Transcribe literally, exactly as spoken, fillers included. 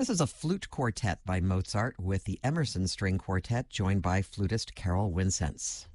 This is a flute quartet by Mozart with the Emerson String Quartet, joined by flutist Carol Wincenz.